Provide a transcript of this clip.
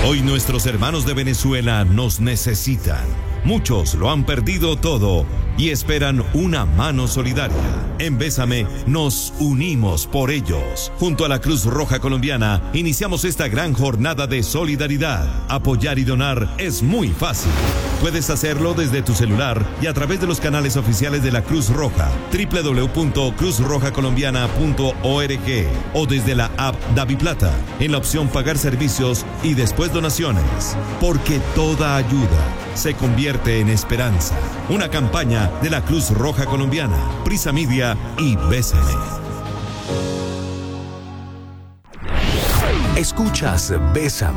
Hoy nuestros hermanos de Venezuela nos necesitan. Muchos lo han perdido todo y esperan una mano solidaria. En Bésame nos unimos por ellos. Junto a la Cruz Roja Colombiana iniciamos esta gran jornada de solidaridad. Apoyar y donar es muy fácil. Puedes hacerlo desde tu celular y a través de los canales oficiales de la Cruz Roja, www.cruzrojacolombiana.org o desde la app DaviPlata, en la opción Pagar servicios y después donaciones. Porque toda ayuda se convierte en esperanza. Una campaña de la Cruz Roja Colombiana, Prisa Media y Bésame. Escuchas Bésame